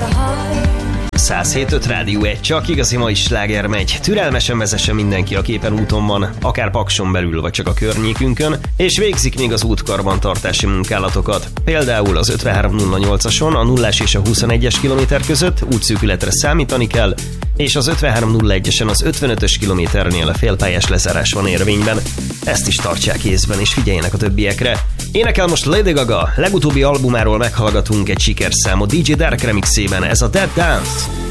107.5 Rádió 1, csak igazi mai sláger megy. Türelmesen vezessen mindenki, aki éppen úton van, akár Pakson belül, vagy csak a környékünkön, és végzik még az útkarbantartási munkálatokat. Például az 5308-ason, a 0-as és a 21-es kilométer között útszűkületre számítani kell, és az 5301-esen az 55-ös kilométernél a félpályás lezárás van érvényben. Ezt is tartsák észben, és figyeljenek a többiekre. Énekel most Lady Gaga, legutóbbi albumáról meghallgatunk egy sikerszámot DJ Dark remixében, ez a Dead Dance.